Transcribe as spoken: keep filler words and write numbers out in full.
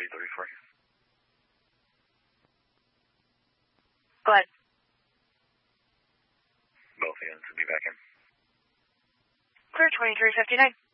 thirty-four. Go ahead. Both ends will be back in. Clear twenty-three fifty-nine.